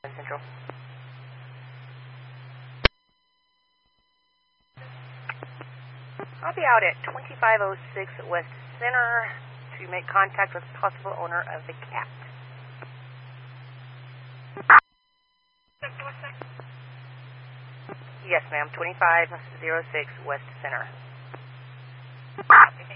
Central. I'll be out at 2506 West Center to make contact with the possible owner of the cat. Yes, ma'am. 2506 West Center.